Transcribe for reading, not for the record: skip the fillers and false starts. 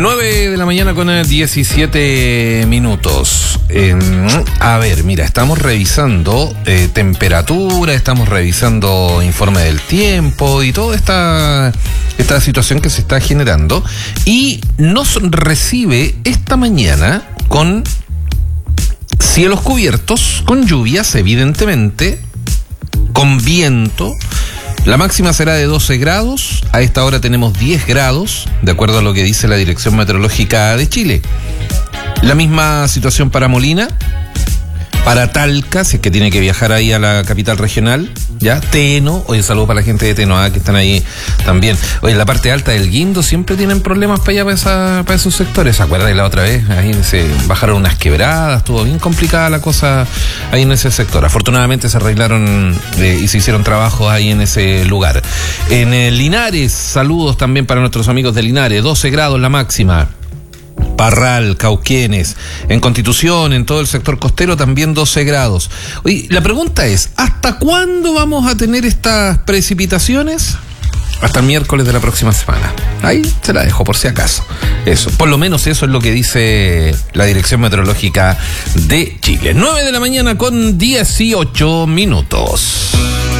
9 de la mañana con 17 minutos. A ver, mira, estamos revisando temperatura, estamos revisando informe del tiempo y toda esta situación que se está generando. Y nos recibe esta mañana con cielos cubiertos, con lluvias, evidentemente, con viento. La máxima será de 12 grados, a esta hora tenemos 10 grados, de acuerdo a lo que dice la Dirección Meteorológica de Chile. La misma situación para Molina, para Talca, si es que tiene que viajar ahí a la capital regional, ya, Teno, oye, saludos para la gente de Teno, que están ahí también. Oye, en la parte alta del Guindo siempre tienen problemas para allá, para esos sectores. ¿Se acuerdan de la otra vez? Ahí se bajaron unas quebradas, estuvo bien complicada la cosa ahí en ese sector. Afortunadamente se arreglaron y se hicieron trabajos ahí en ese lugar. En Linares, saludos también para nuestros amigos de Linares, 12 grados la máxima. Parral, Cauquenes, en Constitución, en todo el sector costero también 12 grados. Oye, la pregunta es, ¿hasta cuándo vamos a tener estas precipitaciones? Hasta el miércoles de la próxima semana. Ahí se la dejo por si acaso. Eso, por lo menos eso es lo que dice la Dirección Meteorológica de Chile. 9 de la mañana con 18 minutos.